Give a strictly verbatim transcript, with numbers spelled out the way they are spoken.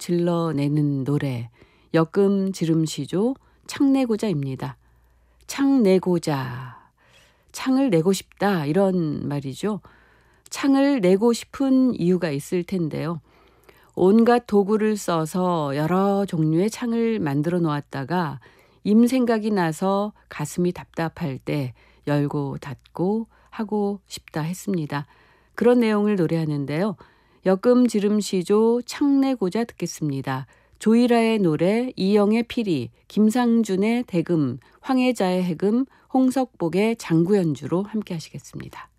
질러내는 노래, 역금 지름시조 창내고자입니다. 창내고자, 창을 내고 싶다 이런 말이죠. 창을 내고 싶은 이유가 있을 텐데요. 온갖 도구를 써서 여러 종류의 창을 만들어 놓았다가 임 생각이 나서 가슴이 답답할 때 열고 닫고 하고 싶다 했습니다. 그런 내용을 노래하는데요. 역금 지름시조 창내고자 듣겠습니다. 조이라의 노래, 이영의 피리, 김상준의 대금, 황혜자의 해금, 홍석복의 장구연주로 함께 하시겠습니다.